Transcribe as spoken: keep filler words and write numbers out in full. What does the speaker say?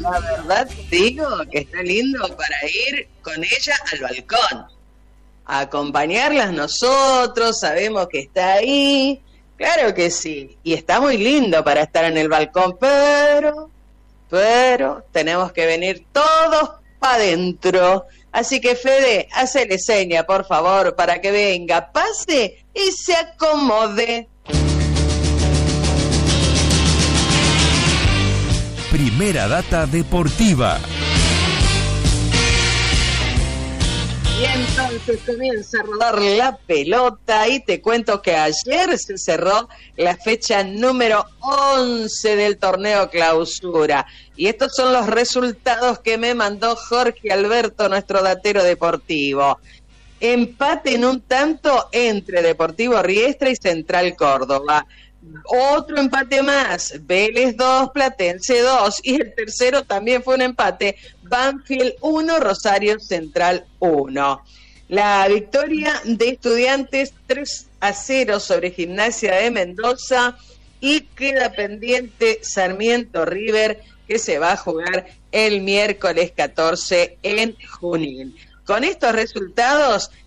La verdad digo que está lindo para ir con ella al balcón, a acompañarlas nosotros, sabemos que está ahí, claro que sí, y está muy lindo para estar en el balcón, pero, pero tenemos que venir todos para adentro. Así que Fede, hacele seña, por favor, para que venga, pase y se acomode. Primera Data Deportiva. Y entonces comienza a rodar la pelota y te cuento que ayer se cerró la fecha número once del torneo Clausura. Y estos son los resultados que me mandó Jorge Alberto, nuestro datero deportivo. Empate en un tanto entre Deportivo Riestra y Central Córdoba. Otro empate más, Vélez dos, Platense dos, y el tercero también fue un empate, Banfield uno, Rosario Central uno. La victoria de Estudiantes tres a cero sobre Gimnasia de Mendoza, y queda pendiente Sarmiento River, que se va a jugar el miércoles catorce en Junín. Con estos resultados